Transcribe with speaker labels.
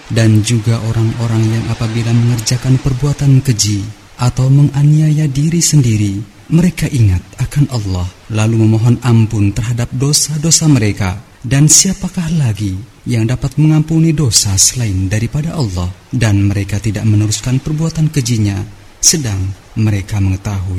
Speaker 1: Dan juga orang-orang yang apabila mengerjakan perbuatan keji atau menganiaya diri sendiri, mereka ingat akan Allah, lalu memohon ampun terhadap dosa-dosa mereka. Dan siapakah lagi yang dapat mengampuni dosa selain daripada Allah? Dan mereka tidak meneruskan perbuatan kejinya, sedang mereka mengetahui